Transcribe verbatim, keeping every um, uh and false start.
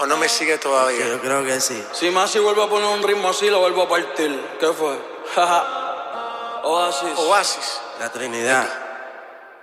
¿O no me sigue todavía? Sí, yo creo que sí. Si Masi vuelve a poner un ritmo así, lo vuelvo a partir. ¿Qué fue? Oasis. Oasis. La Trinidad.